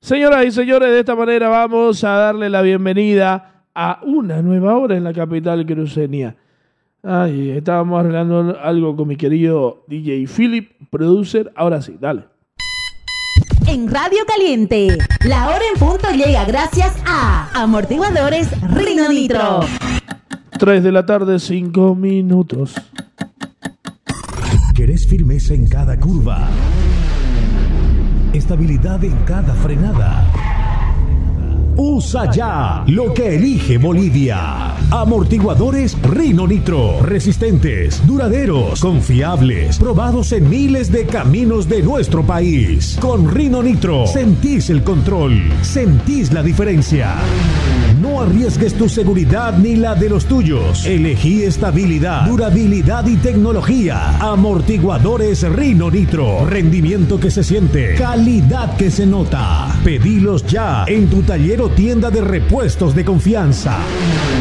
Señoras y señores, de esta manera vamos a darle la bienvenida a una nueva hora en la capital cruceña. Ay, estábamos arreglando algo con mi querido DJ Philip, producer. Ahora sí, dale. En Radio Caliente, la hora en punto llega gracias a Amortiguadores Rhino Nitro. 3 de la tarde, 5 minutos. ¿Querés firmeza en cada curva? Estabilidad en cada frenada. Usa ya lo que elige Bolivia. Amortiguadores Rhino Nitro. Resistentes, duraderos, confiables, probados en miles de caminos de nuestro país. Con Rhino Nitro sentís el control, sentís la diferencia. No arriesgues tu seguridad ni la de los tuyos. Elegí estabilidad, durabilidad y tecnología. Amortiguadores Rhino Nitro. Rendimiento que se siente, calidad que se nota. Pedilos ya en tu taller o tienda de repuestos de confianza.